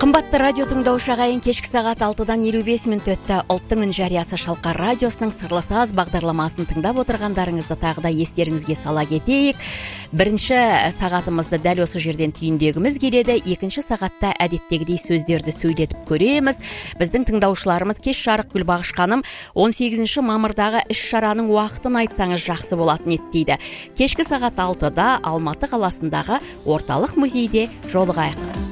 Қымбатты радио тыңдаушы ағайын, кешкі сағат 6-дан 55 минут өтті. Ұлттың үн жариясы Шалқар радиосының Сырлы саз бағдарламасын тыңдап отырғандарыңызды тағы да естеріңізге сала кетейік. Бірінші сағатымызды дәл осы жерден түйіндегіміз келеді. Екінші сағатта әдеттегідей сөздерді сөйлетіп көреміз. Біздің тыңдаушыларымыз кеш жарық Гүлбағыш ханым 18 мамырдағы іс-шараның уақытын айтсаңыз жақсы болатын еді дейді. Кешкі сағат 6-да Алматы қаласындағы орталық музейде жолығайық.